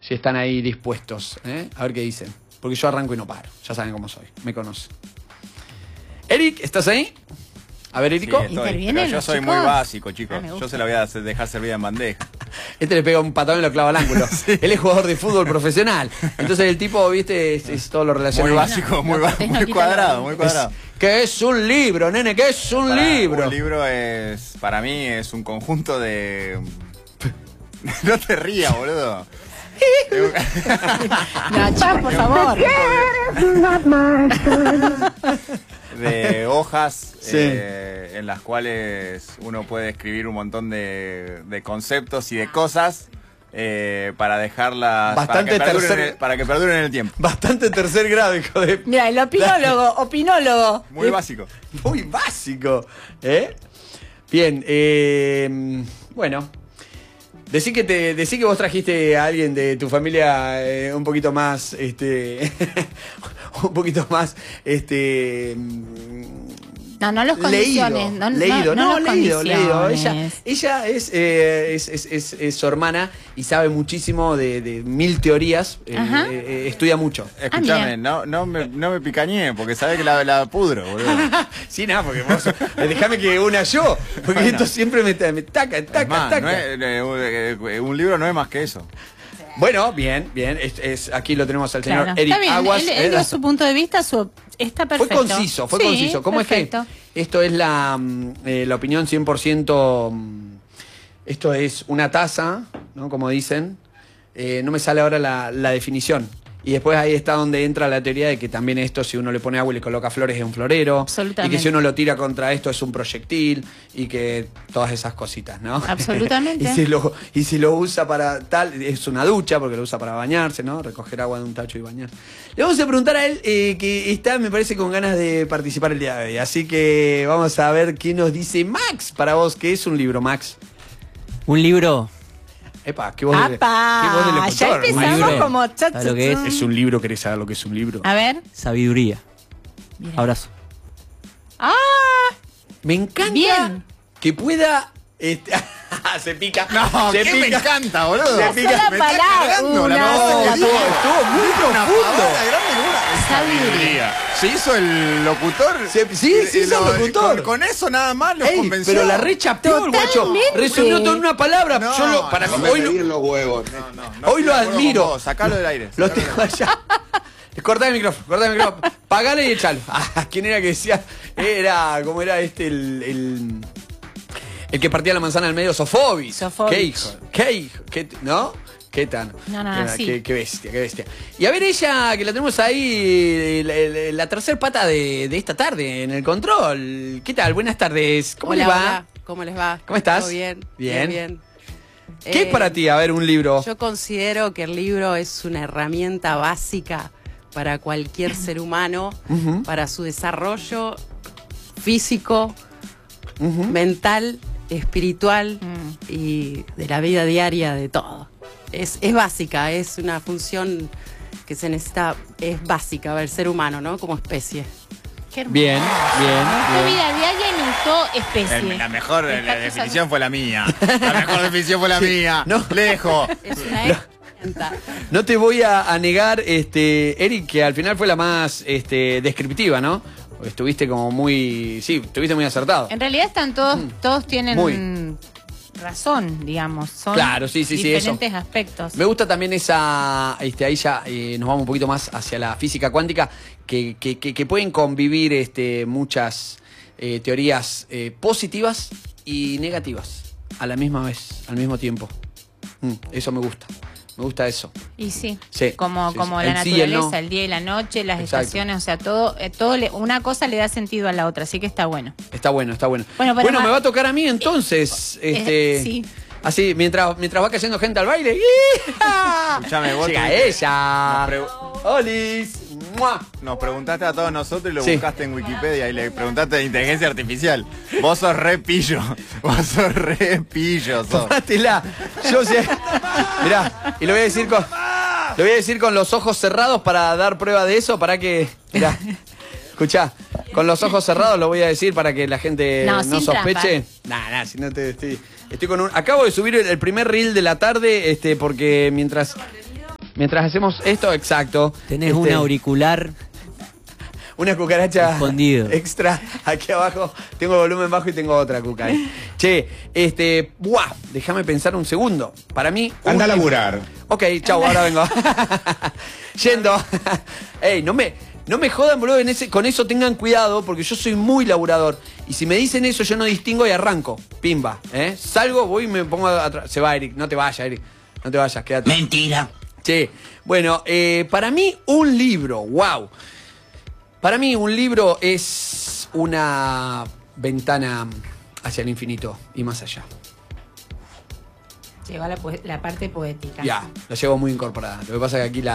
si están ahí dispuestos, ¿eh? A ver qué dicen. Porque yo arranco y no paro. Ya saben cómo soy. Me conocen. Eric, ¿estás ahí? A ver, Erico. Sí, pero yo soy muy básico, chicos. Yo se la voy a dejar servida en bandeja. Este le pega un patadón y lo clava al ángulo. Sí. Él es jugador de fútbol profesional. Entonces el tipo, viste, es todo lo relacionado. Muy básico, muy cuadrado, muy cuadrado. ¿Qué es un libro, nene? ¿Qué es un libro? Un libro es, para mí, es un conjunto de... No te rías, boludo. Nachán, por favor. De hojas sí. En las cuales uno puede escribir un montón de conceptos y de cosas para dejarlas para que perduren en el tiempo. Bastante tercer grado, hijo de... Mira, el opinólogo. Muy básico. Muy básico, ¿eh? Bien, bueno... Decí que vos trajiste a alguien de tu familia un poquito más, un poquito más, No los condiciones. Leído. Condiciones. Ella es su hermana y sabe muchísimo de mil teorías, estudia mucho. Escuchame, no me picañé, porque sabés que la pudro, boludo. Sí, nada, porque vos, déjame que una yo, porque bueno, esto siempre me taca. Un libro no es más que eso. Bueno, bien. Aquí lo tenemos al señor Eric Aguas. Él dio su punto de vista, está perfecto. Fue conciso. ¿Cómo perfecto. Es que esto es la opinión 100%? Esto es una taza, ¿no? Como dicen. No me sale ahora la definición. Y después ahí está donde entra la teoría de que también esto, si uno le pone agua y le coloca flores, es un florero. Absolutamente. Y que si uno lo tira contra esto es un proyectil. Y que todas esas cositas, ¿no? Absolutamente. y si lo usa para tal, es una ducha, porque lo usa para bañarse, ¿no? Recoger agua de un tacho y bañar. Le vamos a preguntar a él, que está, me parece, con ganas de participar el día de hoy. Así que vamos a ver qué nos dice Max para vos. ¿Qué es un libro, Max? Un libro... Epa, ¿qué voz de locutor? Ya empezamos como ¿Sabes lo que es? Es un libro, ¿querés saber lo que es un libro? A ver. Sabiduría. Bien. Abrazo. Me encanta que pueda... se pica. No, se pica. Me encanta, boludo. Se pica. Me está cargando estuvo muy profundo. Sabiduría. Se hizo el locutor. Sí, se hizo el locutor. Con eso nada más los convenció. Pero la rechapeó el guacho. Resumió toda una palabra. No, yo para no mí, hoy los huevos. Hoy lo admiro. Sacalo del aire. Lo tengo allá. Cortá el micrófono. Pagale y echalo. ¿Quién era que decía? ¿Cómo era el que partía la manzana al medio? Sofovich. ¿Qué hijo? ¿No? ¿Qué tan? Sí. Qué bestia. Y a ver ella, que la tenemos ahí, la tercer pata de esta tarde en el control. ¿Qué tal? Buenas tardes. ¿Cómo les va? Hola. ¿Cómo les va? ¿Cómo estás? ¿Todo bien? Bien. ¿Qué es para ti, a ver, un libro? Yo considero que el libro es una herramienta básica para cualquier ser humano, para su desarrollo físico, mental, espiritual y de la vida diaria, de todo. Es básica, es una función que se necesita, es básica para el ser humano, ¿no? Como especie. Qué hermoso. Bien. Tu vida diaria y me gustó especie. La mejor definición fue la mía. La mejor definición fue la mía. No. Lejos. Es una herramienta. No te voy a negar, Eric, que al final fue la más descriptiva, ¿no? Estuviste como muy... Sí, estuviste muy acertado. En realidad están todos tienen razón, digamos. Son claro, sí, diferentes eso. aspectos. Me gusta también esa... ahí ya nos vamos un poquito más hacia la física cuántica, que pueden convivir muchas teorías positivas y negativas a la misma vez, al mismo tiempo. Eso me gusta. Me gusta eso. Y sí, sí como sí. la naturaleza, el día y la noche, las estaciones, o sea, todo una cosa le da sentido a la otra, así que está bueno. Está bueno. Bueno, me va a tocar a mí entonces. Sí. Así, mientras va cayendo gente al baile. Escuchame, vos llega ella. ¡Olis! ¡Mua! Nos preguntaste a todos nosotros y lo buscaste en Wikipedia y le preguntaste de inteligencia artificial. Vos sos re pillo. Tomátela. Yo sé. Mirá, y lo voy a decir con los ojos cerrados para dar prueba de eso, para que... Mirá, escuchá, con los ojos cerrados lo voy a decir para que la gente no sospeche. Nah, si no te estoy con un... Acabo de subir el primer reel de la tarde, porque mientras... Mientras hacemos esto, exacto. Tenés un auricular. Una cucaracha escondido. Extra aquí abajo. Tengo el volumen bajo y tengo otra cucaracha. Che, ¡buah! Déjame pensar un segundo. Para mí... Anda a laburar. Ok, chau, ahora vengo. Yendo. Ey, no me jodan, boludo, con eso tengan cuidado, porque yo soy muy laburador. Y si me dicen eso, yo no distingo y arranco. Pimba, Salgo, voy y me pongo atrás. Se va, Eric. No te vayas, Eric. No te vayas, quédate. Mentira. Che, bueno, para mí un libro, wow. Para mí un libro es una ventana hacia el infinito y más allá. Llegó la parte poética. Ya, la llevo muy incorporada. Lo que pasa es que aquí